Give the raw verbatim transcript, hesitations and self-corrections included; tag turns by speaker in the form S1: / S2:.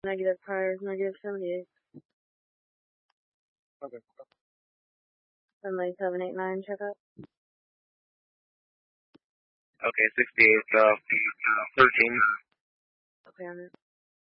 S1: Negative prior, negative seventy-eight.
S2: Okay.
S1: Sunlight seven eight nine, check up.
S2: Okay, sixty-eight, uh, thirteen.
S1: Okay, on it.